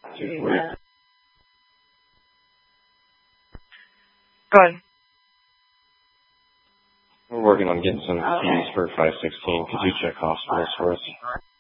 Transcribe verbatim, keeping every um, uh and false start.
Yeah. Go ahead. We're working on getting some Okay. keys for five sixteen. Could you check hospitals for us?